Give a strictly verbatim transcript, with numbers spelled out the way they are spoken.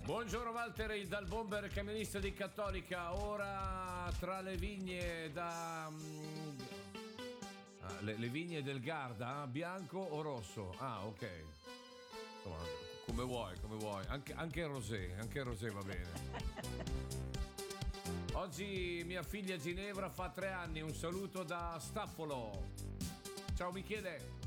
Buongiorno Walter, dal bomber camionista di Cattolica. Ora tra le vigne da... mm, ah, le, le vigne del Garda, bianco o rosso? Ah, ok. Insomma, come vuoi, come vuoi. Anche, anche il rosé, anche il rosé va bene. Oggi mia figlia Ginevra fa tre anni. Un saluto da Staffolo. Ciao Michele.